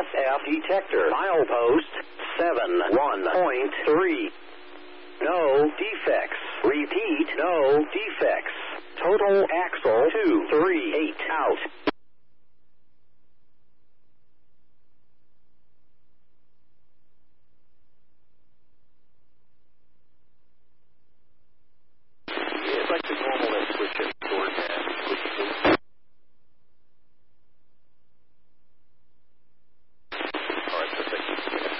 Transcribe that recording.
SF detector. Milepost 71.3. No defects. Repeat, no defects. Total axle 238 out.